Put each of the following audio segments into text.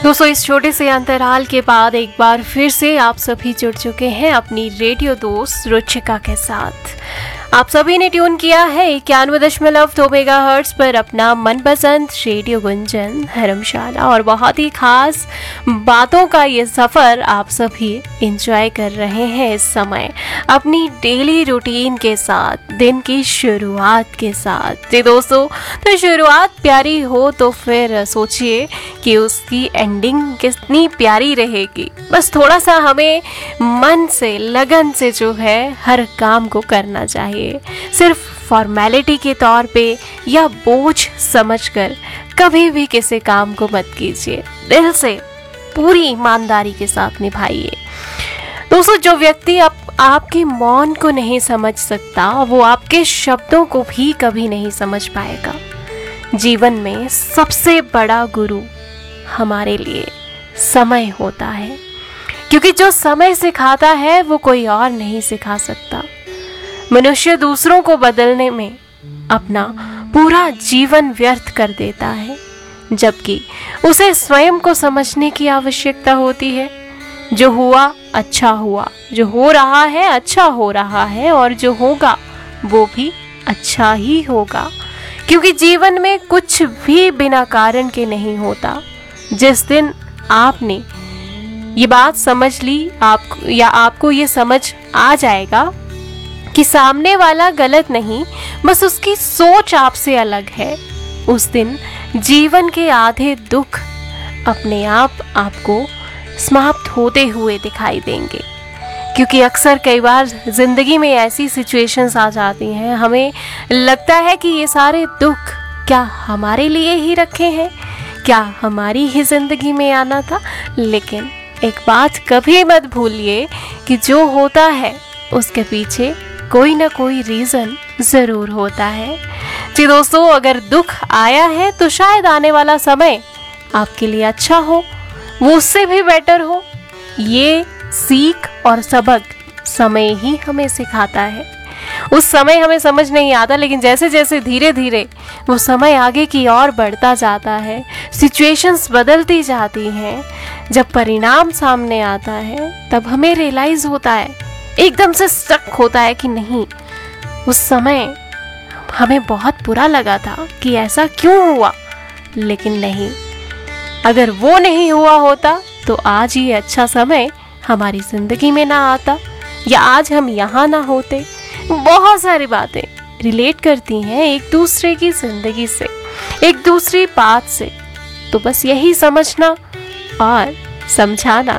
दोस्तों, इस छोटे से अंतराल के बाद एक बार फिर से आप सभी जुड़ चुके हैं अपनी रेडियो दोस्त रुचिका के साथ। आप सभी ने ट्यून किया है 91.2 मेगाहर्ट्ज पर अपना मनपसंद रेडियो गुंजन धर्मशाला, और बहुत ही खास बातों का ये सफर आप सभी एंजॉय कर रहे हैं इस समय अपनी डेली रूटीन के साथ, दिन की शुरुआत के साथ। जी दोस्तों, तो शुरुआत प्यारी हो तो फिर सोचिए कि उसकी एंडिंग कितनी प्यारी रहेगी। बस थोड़ा सा हमें मन से, लगन से जो है हर काम को करना चाहिए। सिर्फ फॉर्मेलिटी के तौर पे या बोझ समझकर कभी भी किसी काम को मत कीजिए। दिल से पूरी ईमानदारी के साथ निभाइए। दोस्तों, जो व्यक्ति आपके मौन को नहीं समझ सकता, वो आपके शब्दों को भी कभी नहीं समझ पाएगा। जीवन में सबसे बड़ा गुरु हमारे लिए समय होता है, क्योंकि जो समय सिखाता है वो कोई और नहीं सिखा सकता। मनुष्य दूसरों को बदलने में अपना पूरा जीवन व्यर्थ कर देता है, जबकि उसे स्वयं को समझने की आवश्यकता होती है। जो हुआ अच्छा हुआ, जो हो रहा है अच्छा हो रहा है, और जो होगा वो भी अच्छा ही होगा, क्योंकि जीवन में कुछ भी बिना कारण के नहीं होता। जिस दिन आपने ये बात समझ ली, आपको ये समझ आ जाएगा कि सामने वाला गलत नहीं, बस उसकी सोच आपसे अलग है, उस दिन जीवन के आधे दुख अपने आप आपको समाप्त होते हुए दिखाई देंगे। क्योंकि अक्सर कई बार जिंदगी में ऐसी सिचुएशंस आ जाती हैं, हमें लगता है कि ये सारे दुख क्या हमारे लिए ही रखे हैं, क्या हमारी ही जिंदगी में आना था। लेकिन एक बात कभी मत भूलिए कि जो होता है उसके पीछे कोई ना कोई रीजन जरूर होता है। जी दोस्तों, अगर दुख आया है तो शायद आने वाला समय आपके लिए अच्छा हो, वो उससे भी बेटर हो। ये सीख और सबक समय ही हमें सिखाता है। उस समय हमें समझ नहीं आता, लेकिन जैसे जैसे धीरे धीरे वो समय आगे की ओर बढ़ता जाता है, सिचुएशंस बदलती जाती हैं, जब परिणाम सामने आता है तब हमें रियलाइज होता है, एकदम से स्टक होता है कि नहीं, उस समय हमें बहुत बुरा लगा था कि ऐसा क्यों हुआ। लेकिन नहीं, अगर वो नहीं हुआ होता तो आज ये अच्छा समय हमारी जिंदगी में ना आता, या आज हम यहाँ ना होते। बहुत सारी बातें रिलेट करती हैं एक दूसरे की जिंदगी से, एक दूसरी बात से। तो बस यही समझना और समझाना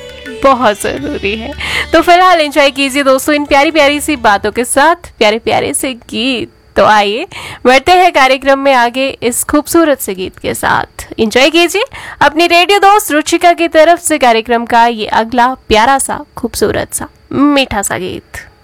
बहुत जरूरी है। तो फिलहाल एंजॉय कीजिए दोस्तों इन प्यारी प्यारी सी बातों के साथ, प्यारे प्यारे से गीत। तो आइए बढ़ते हैं कार्यक्रम में आगे इस खूबसूरत से गीत के साथ। एंजॉय कीजिए अपनी रेडियो दोस्त रुचिका की तरफ से कार्यक्रम का ये अगला प्यारा सा, खूबसूरत सा, मीठा सा गीत।